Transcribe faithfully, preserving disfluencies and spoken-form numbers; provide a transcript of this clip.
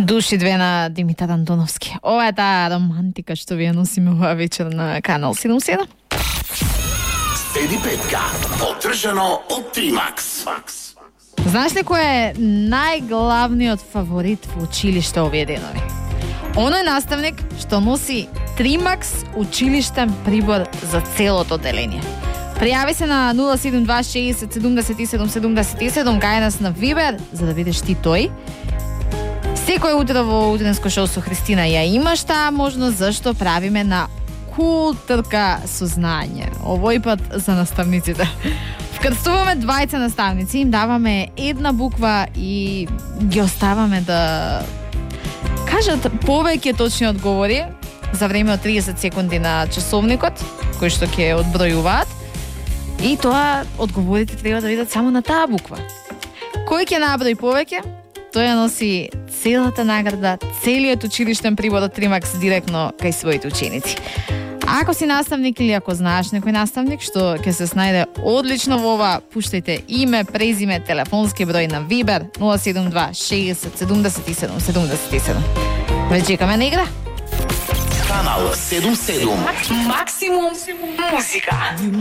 Души две на Димитар Антоновски. Ова е таа романтика што ви ја носиме оваа вечер на Канал седумдесет и седум. Седи петка, одржано од Тримакс. Знаеш ли кој е најглавниот фаворит во училиште овие денови? Оној наставник што носи Тримакс училиштен прибор за целото одделение. Пријави се на нула седум два шеесет седумдесет и седум седумдесет и седум, кај нас на Вибер, за да видиш ти тој. Секој утро во утренско шоу со Христина ја имаш таа можност, зашто правиме на кул трка со знање. Овој пат за наставниците. Вкрстуваме двајца наставници, им даваме една буква и ги оставаме да кажат повеќе точни одговори за време од триесет секунди на часовникот, кој што ќе одбројуваат. И тоа одговорите треба да видат само на таа буква. Кој ќе наброи повеќе, тој ја носи целата награда, целиот училиштен прибор од Тримакс директно кај своите ученици. Ако си наставник или ако знаеш некој наставник што ќе се снајде одлично во ова, пуштајте име, презиме, телефонски број на Вибер нула седум два шеесет седумдесет и седум седумдесет и седум. Ве чекаме на игра. Канал седумдесет и седум. Максимум музика.